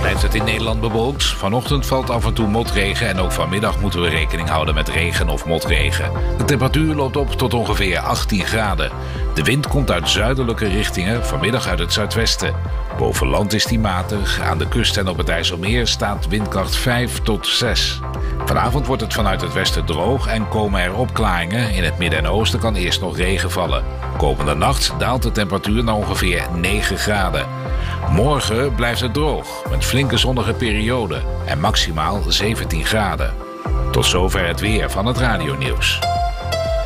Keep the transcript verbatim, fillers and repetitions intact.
blijft het in Nederland bewolkt. Vanochtend valt af en toe motregen en ook vanmiddag moeten we rekening houden met regen of motregen. De temperatuur loopt op tot ongeveer achttien graden. De wind komt uit zuidelijke richtingen, vanmiddag uit het zuidwesten. Boven land is die matig, aan de kust en op het IJsselmeer staat windkracht vijf tot zes. Vanavond wordt het vanuit het westen droog en komen er opklaringen. In het midden en oosten kan eerst nog regen vallen. Komende nacht daalt de temperatuur naar ongeveer negen graden. Morgen blijft het droog, met flinke zonnige perioden en maximaal zeventien graden. Tot zover het weer van het radionieuws.